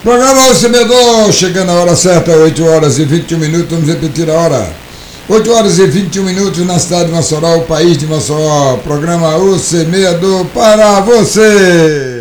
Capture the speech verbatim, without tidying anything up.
Programa O Semedor, chegando a hora certa, oito horas e vinte e um minutos, vamos repetir a hora. oito horas e vinte e um minutos na cidade de Mossoró, o país de Mossoró. Programa O Semedor para você.